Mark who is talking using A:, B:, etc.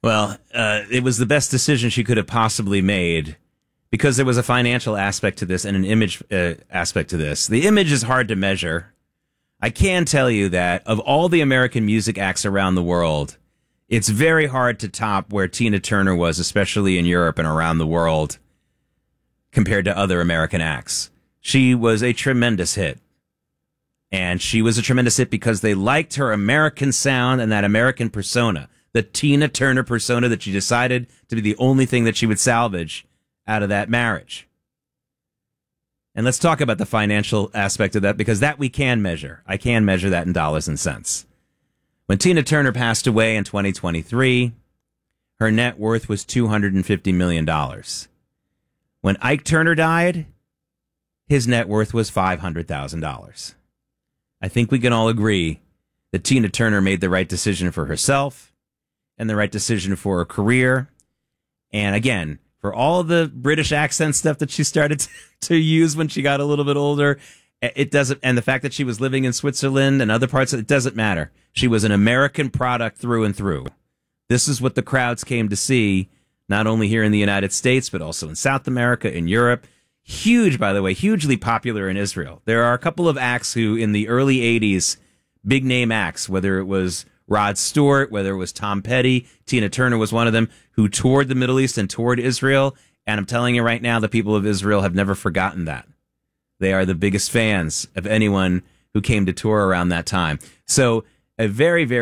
A: Well, it was the best decision she could have possibly made because there was a financial aspect to this and an image aspect to this. The image is hard to measure. I can tell you that of all the American music acts around the world, it's very hard to top where Tina Turner was, especially in Europe and around the world, compared to other American acts. She was a tremendous hit. And she was a tremendous hit because they liked her American sound and that American persona, the Tina Turner persona that she decided to be the only thing that she would salvage out of that marriage. And let's talk about the financial aspect of that, because that we can measure. I can measure that in dollars and cents. When Tina Turner passed away in 2023, her net worth was $250 million. When Ike Turner died, his net worth was $500,000. I think we can all agree that Tina Turner made the right decision for herself and the right decision for her career. And again, for all the British accent stuff that she started to use when she got a little bit older, it doesn't, and the fact that she was living in Switzerland and other parts, it doesn't matter. She was an American product through and through. This is what the crowds came to see, not only here in the United States, but also in South America, in Europe. Huge, by the way, hugely popular in Israel. There are a couple of acts who, in the early 80s, big name acts, whether it was Rod Stewart, whether it was Tom Petty, Tina Turner was one of them, who toured the Middle East and toured Israel. And I'm telling you right now, the people of Israel have never forgotten that. They are the biggest fans of anyone who came to tour around that time. So a very, very